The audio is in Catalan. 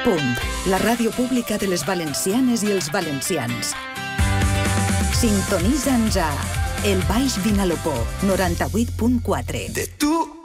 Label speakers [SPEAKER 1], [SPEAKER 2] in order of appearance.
[SPEAKER 1] Punt, la ràdio pública de les valencianes i els valencians. Sintonitza'ns a El Baix Vinalopó, 98.4.
[SPEAKER 2] De tu